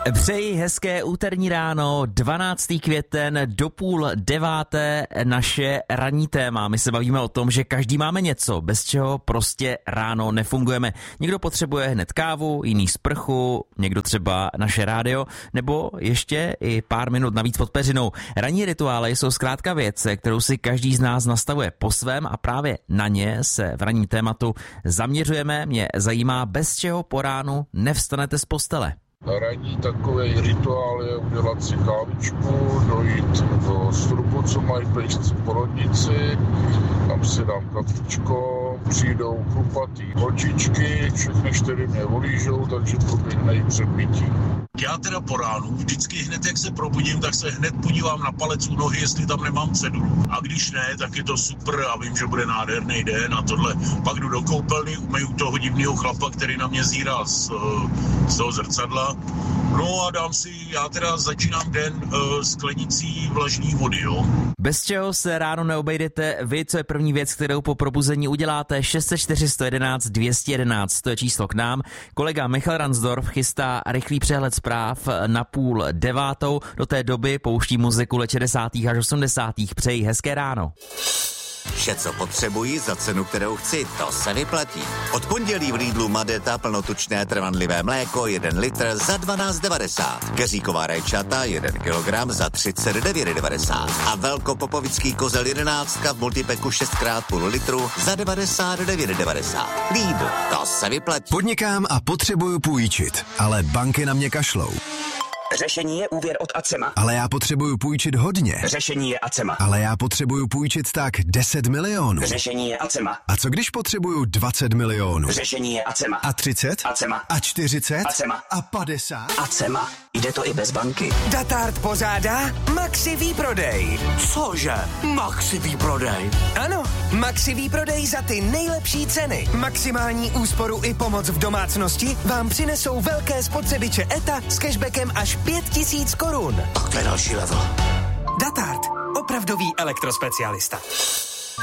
Přeji hezké úterní ráno, 12. květen, do 8:30 naše ranní téma. My se bavíme o tom, že každý máme něco, bez čeho prostě ráno nefungujeme. Někdo potřebuje hned kávu, jiný sprchu, někdo třeba naše rádio, nebo ještě i pár minut navíc pod peřinou. Ranní rituály jsou zkrátka věc, kterou si každý z nás nastavuje po svém a právě na ně se v ranní tématu zaměřujeme. Mě zajímá, bez čeho po ránu nevstanete z postele. Ranní takový rituál je udělat si kávičku, dojít do strupu, co mají pejsci v porodnici, tam si dám kafičko, přijdou chlupatý holčičky, všechny 4 mě volížou, takže proběhne i předbytí. Já teda po ránu, vždycky hned jak se probudím, tak se hned podívám na palec u nohy, jestli tam nemám cedulu. A když ne, tak je to super a vím, že bude nádherný den a tohle. Pak jdu do koupelny, umeju toho divného chlapa, který na mě zírá z toho zrcadla. No a já teda začínám den sklenicí vlažní vody, jo. Bez čeho se ráno neobejdete vy, co je první věc, kterou po probuzení uděláte? 604 111 211, to je číslo k nám. Kolega Michal Ransdorf chystá rychlý přehled zpráv na 8:30. Do té doby pouští muziku let 60. až 80. Přeji hezké ráno. Vše, co potřebuji za cenu, kterou chci, to se vyplatí. Od pondělí v Lidlu Madeta plnotučné trvanlivé mléko 1 litr za 12,90. Keříková rajčata 1 kilogram za 39,90. A velkopopovický kozel 11 v multipeku 6x0,5 litru za 99,90. Lidl, to se vyplatí. Podnikám a potřebuju půjčit, ale banky na mě kašlou. Řešení je úvěr od Acema. Ale já potřebuju půjčit hodně. Řešení je Acema. Ale já potřebuju půjčit tak 10 milionů. Řešení je Acema. A co když potřebuju 20 milionů? Řešení je Acema. A 30? Acema. A 40? Acema. A 50? Acema. Jde to i bez banky. Datart pořádá Maxi výprodej. Cože? Maxi výprodej. Ano, Maxi výprodej za ty nejlepší ceny. Maximální úsporu i pomoc v domácnosti vám přinesou velké spotřebiče ETA s cashbackem až 5 000 korun. Tak to je další level. Datart. Opravdový elektrospecialista.